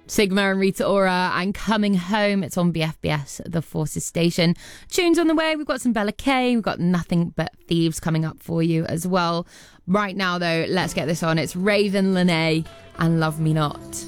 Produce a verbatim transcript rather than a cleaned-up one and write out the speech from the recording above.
Sigma and Rita Ora and Coming Home. It's on B F B S, The Forces Station. Tunes on the way. We've got some Bella Kay. We've got Nothing But Thieves coming up for you as well. Right now, though, let's get this on. It's Raven Lene and Love Me Not.